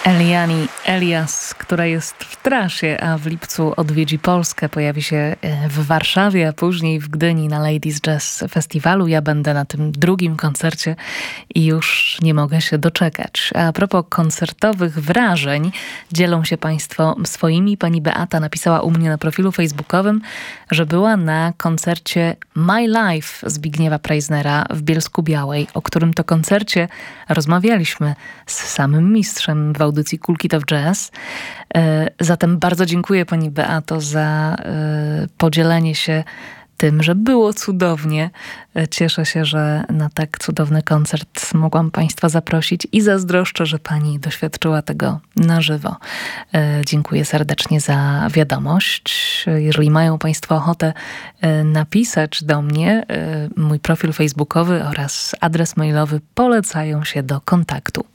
Eliani Elias, która jest w trasie, a w lipcu odwiedzi Polskę. Pojawi się w Warszawie, a później w Gdyni na Ladies Jazz Festiwalu. Ja będę na tym drugim koncercie i już nie mogę się doczekać. A propos koncertowych wrażeń, dzielą się Państwo swoimi. Pani Beata napisała u mnie na profilu facebookowym, że była na koncercie My Life Zbigniewa Preissnera w Bielsku-Białej, o którym to koncercie rozmawialiśmy z samym mistrzem w audycji Cool Kid of Jazz. Zatem bardzo dziękuję Pani Beato za podzielenie się tym, że było cudownie. Cieszę się, że na tak cudowny koncert mogłam Państwa zaprosić i zazdroszczę, że Pani doświadczyła tego na żywo. Dziękuję serdecznie za wiadomość. Jeżeli mają Państwo ochotę napisać do mnie, mój profil facebookowy oraz adres mailowy polecają się do kontaktu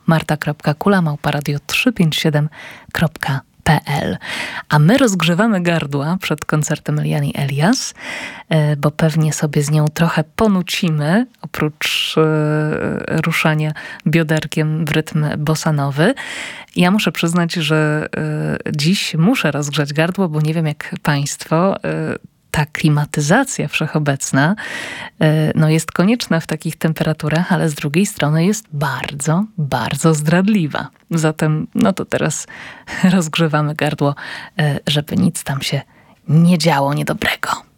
marta.kula@radio357.pl. A my rozgrzewamy gardła przed koncertem Eliani Elias, bo pewnie sobie z nią trochę ponucimy, oprócz ruszania bioderkiem w rytm bossanowy. Ja muszę przyznać, że dziś muszę rozgrzać gardło, bo nie wiem jak Państwo, ta klimatyzacja wszechobecna jest konieczna w takich temperaturach, ale z drugiej strony jest bardzo, bardzo zdradliwa. Zatem to teraz rozgrzewamy gardło, żeby nic tam się nie działo niedobrego.